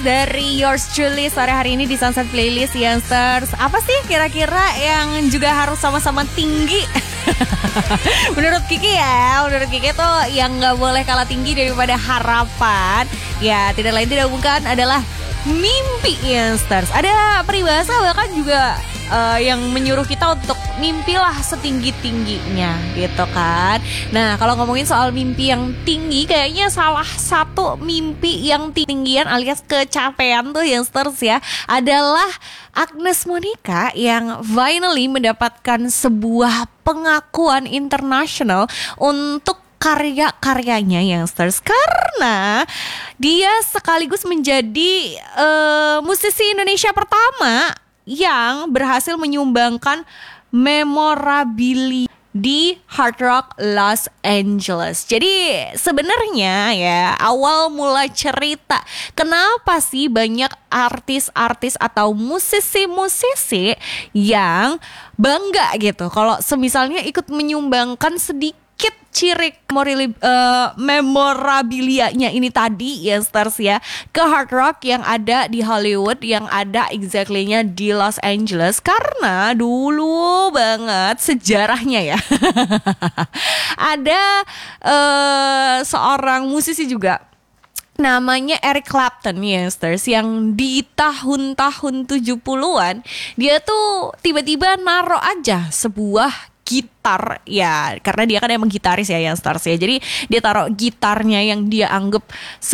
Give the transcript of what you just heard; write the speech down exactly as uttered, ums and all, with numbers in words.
Dari yours truly sore hari ini di Sunset Playlist Youngsters. Apa sih kira-kira yang juga harus sama-sama tinggi? Menurut Kiki ya, menurut Kiki tuh yang gak boleh kalah tinggi daripada harapan. Ya tidak lain tidak bukan adalah mimpi Youngsters. Ada peribahasa bahkan juga uh, yang menyuruh kita untuk mimpilah setinggi-tingginya gitu kan. Nah kalau ngomongin soal mimpi yang tinggi, kayaknya salah satu mimpi yang tinggian alias kecapean tuh Youngsters ya adalah Agnes Monica yang finally mendapatkan sebuah pengakuan internasional untuk karya-karyanya Youngsters, karena dia sekaligus menjadi uh, musisi Indonesia pertama yang berhasil menyumbangkan memorabilia di Hard Rock Los Angeles. Jadi sebenarnya ya awal mula cerita kenapa sih banyak artis-artis atau musisi-musisi yang bangga gitu kalau semisalnya ikut menyumbangkan sedikit cirik memorili, uh, memorabilianya ini tadi ya stars ya ke Hard Rock yang ada di Hollywood, yang ada exactly-nya di Los Angeles, karena dulu banget sejarahnya ya ada uh, seorang musisi juga namanya Eric Clapton Youngsters yang di tahun-tahun tujuh puluhan dia tuh tiba-tiba naro aja sebuah gitar ya, karena dia kan emang gitaris ya Youngsters ya, jadi dia taruh gitarnya yang dia anggap